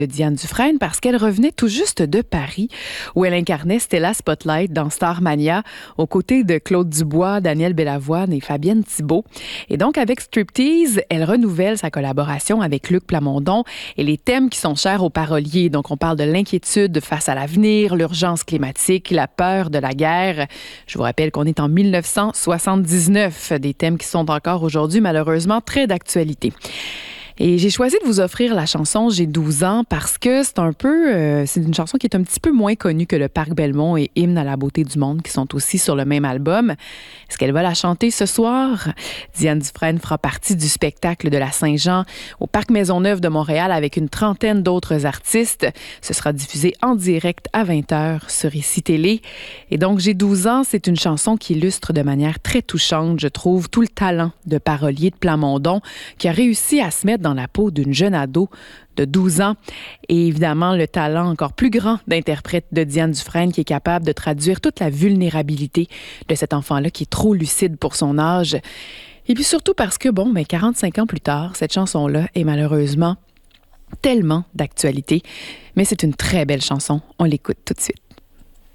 de Diane Dufresne parce qu'elle revenait tout juste de Paris où elle incarnait Stella Spotlight dans Starmania aux côtés de Claude Dubois, Daniel Bellavoine et Fabienne Thibault. Et donc avec Striptease, elle renouvelle sa collaboration avec Luc Plamondon et les thèmes qui sont chers aux paroliers. Donc on parle de l'inquiétude face à l'avenir, l'urgence climatique, la peur de la guerre. Je vous rappelle qu'on est en 1979, des thèmes qui sont encore aujourd'hui malheureusement très d'actualité. Et j'ai choisi de vous offrir la chanson J'ai 12 ans parce que c'est une chanson qui est un petit peu moins connue que le Parc Belmont et Hymne à la beauté du monde qui sont aussi sur le même album. Est-ce qu'elle va la chanter ce soir? Diane Dufresne fera partie du spectacle de la Saint-Jean au Parc Maisonneuve de Montréal avec une trentaine d'autres artistes. Ce sera diffusé en direct à 20h sur ICI Télé. Et donc J'ai 12 ans, c'est une chanson qui illustre de manière très touchante, je trouve, tout le talent de parolier de Plamondon qui a réussi à se mettre dans la peau d'une jeune ado de 12 ans et évidemment le talent encore plus grand d'interprète de Diane Dufresne qui est capable de traduire toute la vulnérabilité de cet enfant-là qui est trop lucide pour son âge. Et puis surtout parce que, 45 ans plus tard, cette chanson-là est malheureusement tellement d'actualité. Mais c'est une très belle chanson. On l'écoute tout de suite.